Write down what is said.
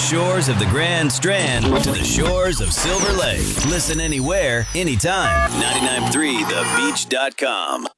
shores of the Grand Strand to the shores of Silver Lake. Listen anywhere, anytime. 99.3thebeach.com.